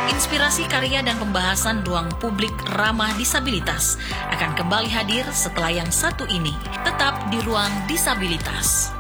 Inspirasi karya dan pembahasan ruang publik ramah disabilitas akan kembali hadir setelah yang satu ini. Tetap di Ruang Disabilitas.